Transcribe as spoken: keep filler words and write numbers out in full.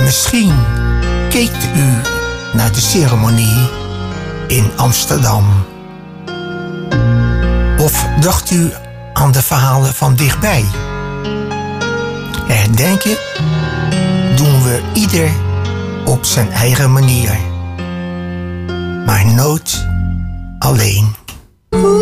Misschien keek u naar de ceremonie in Amsterdam. Of dacht u aan de verhalen van dichtbij? Herdenken doen we ieder op zijn eigen manier, maar nooit alleen.